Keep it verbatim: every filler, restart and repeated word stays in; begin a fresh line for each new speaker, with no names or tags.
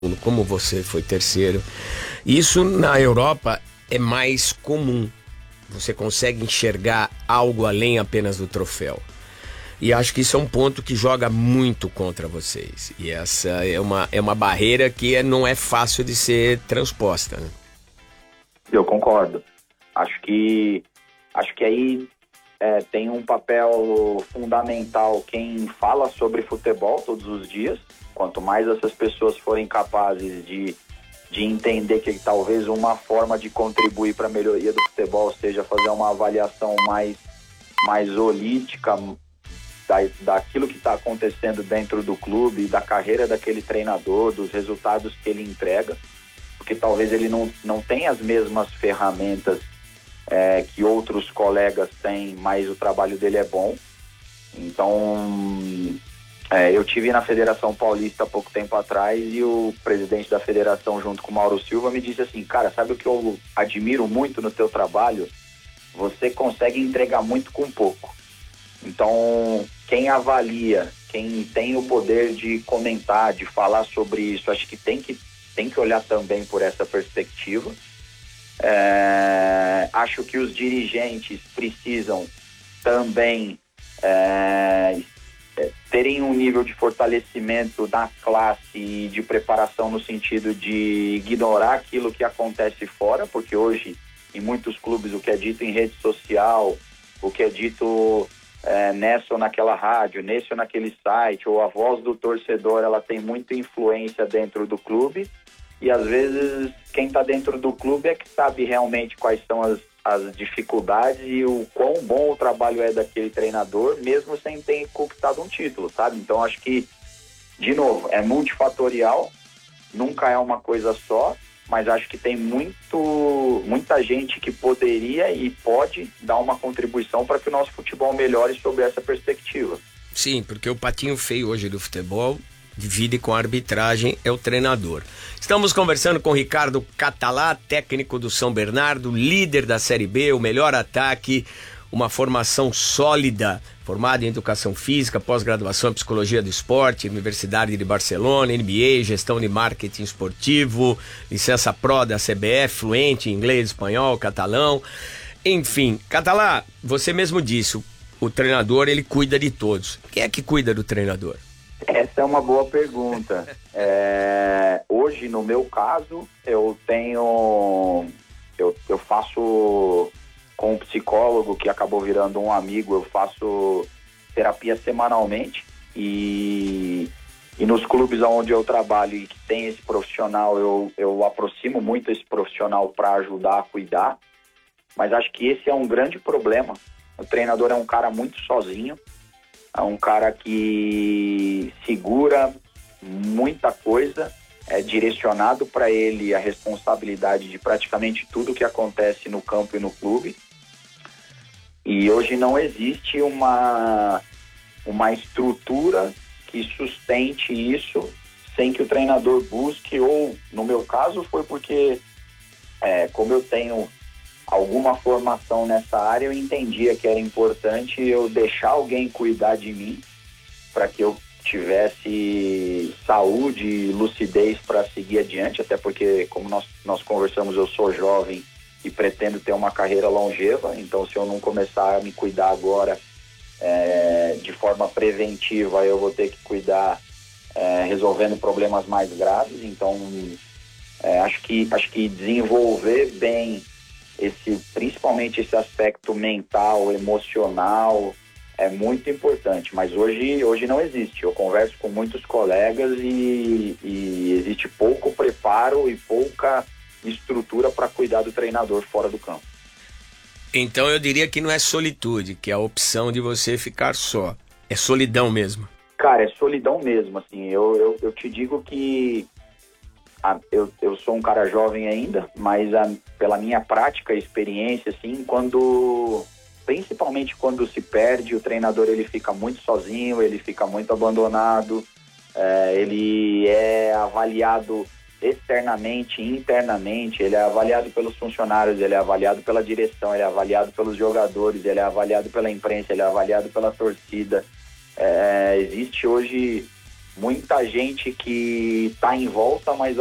como você foi terceiro. Isso na Europa é mais comum. Você consegue enxergar algo além apenas do troféu. E acho que isso é um ponto que joga muito contra vocês. E essa é uma, é uma barreira que é, não é fácil de ser transposta, né?
Eu concordo. Acho que, acho que aí é, tem um papel fundamental quem fala sobre futebol todos os dias. Quanto mais essas pessoas forem capazes de, de entender que talvez uma forma de contribuir para a melhoria do futebol seja fazer uma avaliação mais, mais holística da, daquilo que está acontecendo dentro do clube, da carreira daquele treinador, dos resultados que ele entrega, porque talvez ele não, não tenha as mesmas ferramentas é, que outros colegas têm, mas o trabalho dele é bom. Então, é, eu tive na Federação Paulista há pouco tempo atrás e o presidente da federação, junto com o Mauro Silva, me disse assim: cara, sabe o que eu admiro muito no teu trabalho? Você consegue entregar muito com pouco. Então, quem avalia, quem tem o poder de comentar, de falar sobre isso, acho que tem que, tem que olhar também por essa perspectiva. É, acho que os dirigentes precisam também é, terem um nível de fortalecimento da classe e de preparação no sentido de ignorar aquilo que acontece fora, porque hoje, em muitos clubes, o que é dito em rede social, o que é dito é, nessa ou naquela rádio, nesse ou naquele site, ou a voz do torcedor, ela tem muita influência dentro do clube, e às vezes quem está dentro do clube é que sabe realmente quais são as, as dificuldades e o quão bom o trabalho é daquele treinador, mesmo sem ter conquistado um título, sabe? Então acho que, de novo, é multifatorial, nunca é uma coisa só, mas acho que tem muito, muita gente que poderia e pode dar uma contribuição para que o nosso futebol melhore sob essa perspectiva.
Sim, porque o patinho feio hoje do futebol divide com a arbitragem, é o treinador. Estamos conversando com Ricardo Catalá, técnico do São Bernardo, líder da Série B, o melhor ataque, uma formação sólida, formado em Educação Física, pós-graduação em Psicologia do Esporte, Universidade de Barcelona, M B A, Gestão de Marketing Esportivo, licença Pro da C B F, fluente em inglês, espanhol, catalão, enfim. Catalá, você mesmo disse, o, o treinador, ele cuida de todos. Quem é que cuida do treinador?
Essa é uma boa pergunta. É, hoje, no meu caso, eu tenho... Eu, eu faço com um psicólogo que acabou virando um amigo, eu faço terapia semanalmente e, e nos clubes onde eu trabalho e que tem esse profissional, eu, eu aproximo muito esse profissional para ajudar a cuidar, mas acho que esse é um grande problema. O treinador é um cara muito sozinho, é um cara que segura muita coisa, é direcionado para ele a responsabilidade de praticamente tudo que acontece no campo e no clube. E hoje não existe uma, uma estrutura que sustente isso sem que o treinador busque, ou no meu caso foi porque, é, como eu tenho alguma formação nessa área, eu entendia que era importante eu deixar alguém cuidar de mim para que eu tivesse saúde e lucidez para seguir adiante, até porque, como nós, nós conversamos, eu sou jovem e pretendo ter uma carreira longeva, então se eu não começar a me cuidar agora é, de forma preventiva, eu vou ter que cuidar é, resolvendo problemas mais graves. Então é, acho que, acho que desenvolver bem esse, principalmente esse aspecto mental, emocional, é muito importante, mas hoje, hoje não existe. Eu converso com muitos colegas e, e existe pouco preparo e pouca estrutura para cuidar do treinador fora do campo.
Então eu diria que não é solitude, que é a opção de você ficar só. É solidão mesmo.
Cara, é solidão mesmo, assim. Eu, eu, eu te digo que a, eu, eu sou um cara jovem ainda, mas a, pela minha prática e experiência, assim, quando... principalmente quando se perde, o treinador ele fica muito sozinho, ele fica muito abandonado, é, ele é avaliado externamente, internamente, ele é avaliado pelos funcionários, ele é avaliado pela direção, ele é avaliado pelos jogadores, ele é avaliado pela imprensa, ele é avaliado pela torcida. É, existe hoje muita gente que está em volta, mas